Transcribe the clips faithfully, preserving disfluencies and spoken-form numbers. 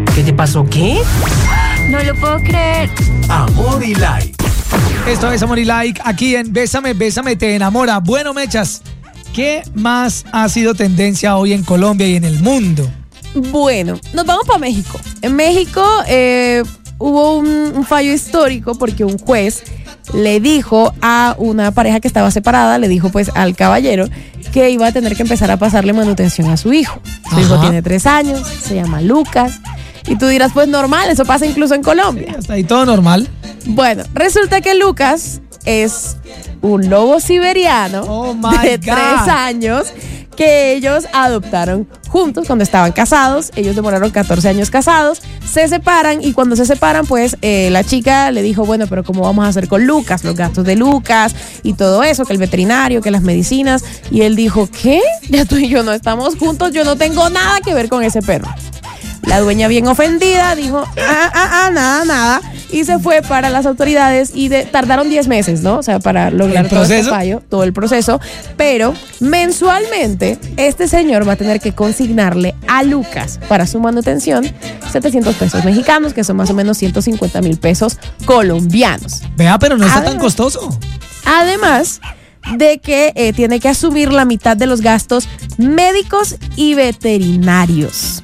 ¿Qué te pasó? ¿Qué? No lo puedo creer. Amor y Like. Esto es Amor y Like, aquí en Bésame, Bésame, te enamora. Bueno, Mechas, ¿qué más ha sido tendencia hoy en Colombia y en el mundo? Bueno, nos vamos para México. En México eh, hubo un, un fallo histórico porque un juez le dijo a una pareja que estaba separada, le dijo pues al caballero que iba a tener que empezar a pasarle manutención a su hijo. Su Ajá. hijo tiene tres años, se llama Lucas. Y tú dirás, pues normal, eso pasa incluso en Colombia. Hasta ahí todo normal. Bueno, resulta que Lucas es un lobo siberiano Oh my de God. tres años que ellos adoptaron juntos cuando estaban casados. Ellos demoraron catorce años casados, se separan y cuando se separan, pues eh, la chica le dijo, bueno, pero ¿cómo vamos a hacer con Lucas? Los gastos de Lucas y todo eso, que el veterinario, que las medicinas. Y él dijo, ¿qué? Ya tú y yo no estamos juntos, yo no tengo nada que ver con ese perro. La dueña, bien ofendida, dijo, ah, ah, ah, nada, nada, y se fue para las autoridades y de, tardaron diez meses, ¿no? O sea, para lograr ¿El todo este proceso? fallo, todo el proceso, pero mensualmente este señor va a tener que consignarle a Lucas para su manutención setecientos pesos mexicanos, que son más o menos ciento cincuenta mil pesos colombianos. Vea, pero no está Además- tan costoso. Además de que eh, tiene que asumir la mitad de los gastos médicos y veterinarios.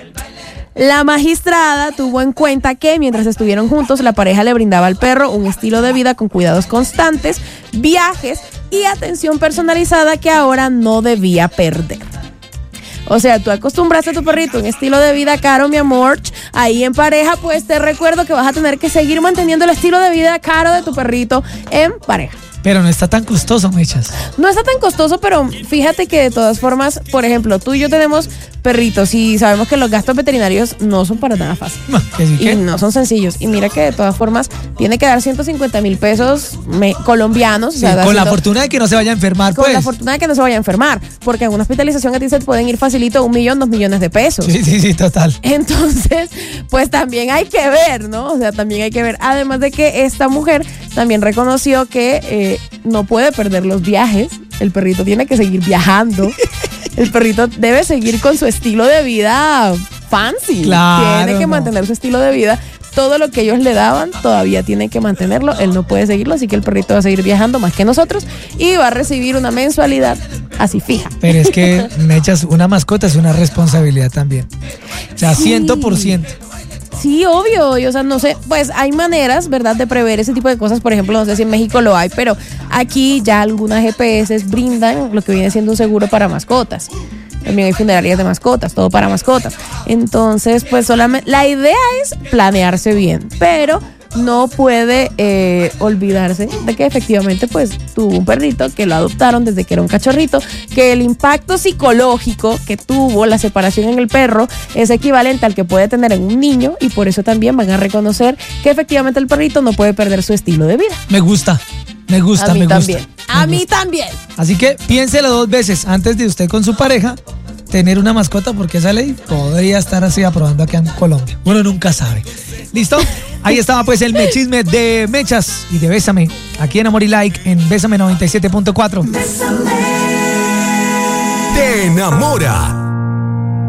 La magistrada tuvo en cuenta que mientras estuvieron juntos, la pareja le brindaba al perro un estilo de vida con cuidados constantes, viajes y atención personalizada que ahora no debía perder. O sea, tú acostumbraste a tu perrito a un estilo de vida caro, mi amor. Ahí en pareja, pues te recuerdo que vas a tener que seguir manteniendo el estilo de vida caro de tu perrito en pareja. Pero no está tan costoso, Mechas. No está tan costoso, pero fíjate que de todas formas, por ejemplo, tú y yo tenemos perritos y sabemos que los gastos veterinarios no son para nada fáciles. ¿Que sí Y que? no son sencillos. Y mira que de todas formas tiene que dar ciento cincuenta mil pesos me- colombianos. Sí, o sea, con la haciendo- fortuna de que no se vaya a enfermar, con pues. la fortuna de que no se vaya a enfermar. Porque en una hospitalización a ti se te pueden ir facilito un millón, dos millones de pesos. Sí, sí, sí, total. Entonces, pues también hay que ver, ¿no? O sea, también hay que ver. Además de que esta mujer también reconoció que eh, no puede perder los viajes. El perrito tiene que seguir viajando. El perrito debe seguir con su estilo de vida fancy. Claro, Tiene que no. mantener su estilo de vida. Todo lo que ellos le daban todavía tiene que mantenerlo. Él no puede seguirlo, así que el perrito va a seguir viajando más que nosotros y va a recibir una mensualidad así fija. Pero es que, Mechas, una mascota es una responsabilidad también. O sea, Sí. ciento por ciento. Sí, obvio, y, o sea, no sé, pues hay maneras, ¿verdad?, de prever ese tipo de cosas. Por ejemplo, no sé si en México lo hay, pero aquí ya algunas G P S brindan lo que viene siendo un seguro para mascotas. También hay funerarias de mascotas, todo para mascotas. Entonces, pues solamente, la idea es planearse bien, pero no puede eh, olvidarse de que efectivamente pues tuvo un perrito que lo adoptaron desde que era un cachorrito, que el impacto psicológico que tuvo la separación en el perro es equivalente al que puede tener en un niño y por eso también van a reconocer que efectivamente el perrito no puede perder su estilo de vida. Me gusta, me gusta, A mí me también. gusta. A me mí gusta. también. Así que piénselo dos veces antes de usted con su pareja tener una mascota, porque esa ley podría estar así aprobando acá en Colombia. Uno nunca sabe. ¿Listo? Ahí estaba pues el mechisme de Mechas y de Bésame, aquí en Amor y Like, en Bésame noventa y siete punto cuatro. Te enamora.